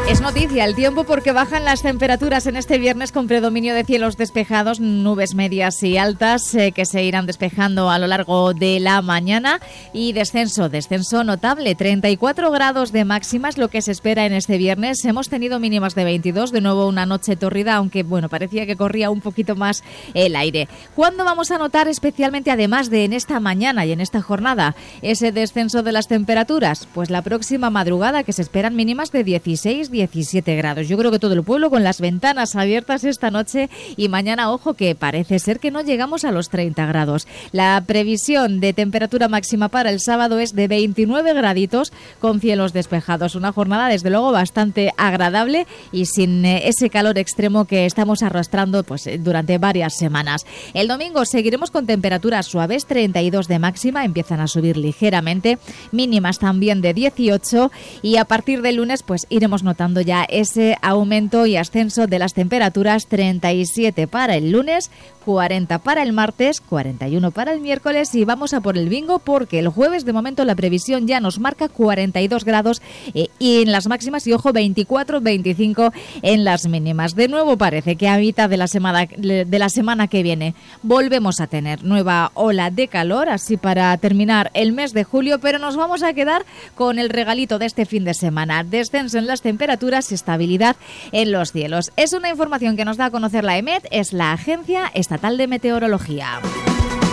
Es noticia el tiempo porque bajan las temperaturas en este viernes con predominio de cielos despejados, nubes medias y altas que se irán despejando a lo largo de la mañana y descenso notable, 34 grados de máxima es lo que se espera en este viernes. Hemos tenido mínimas de 22, de nuevo una noche tórrida, aunque bueno, parecía que corría un poquito más el aire. ¿Cuándo vamos a notar especialmente, además de en esta mañana y en esta jornada, ese descenso de las temperaturas? Pues la próxima madrugada, que se esperan mínimas de 17 grados. Yo creo que todo el pueblo con las ventanas abiertas esta noche y mañana, ojo, que parece ser que no llegamos a los 30 grados. La previsión de temperatura máxima para el sábado es de 29 graditos con cielos despejados. Una jornada, desde luego, bastante agradable y sin ese calor extremo que estamos arrastrando pues durante varias semanas. El domingo seguiremos con temperaturas suaves, 32 de máxima, empiezan a subir ligeramente, mínimas también de 18 y a partir del lunes pues iremos notando ya ese aumento y ascenso de las temperaturas, 37 para el lunes, 40 para el martes, 41 para el miércoles y vamos a por el bingo porque el jueves de momento la previsión ya nos marca 42 grados y en las máximas y ojo 24, 25 en las mínimas. De nuevo parece que a mitad de la semana que viene volvemos a tener nueva ola de calor, así para terminar el mes de julio, pero nos vamos a quedar con el regalito de este fin de semana, descenso en las temperaturas y estabilidad en los cielos. Es una información que nos da a conocer la EMET, es la Agencia Estatal de Meteorología.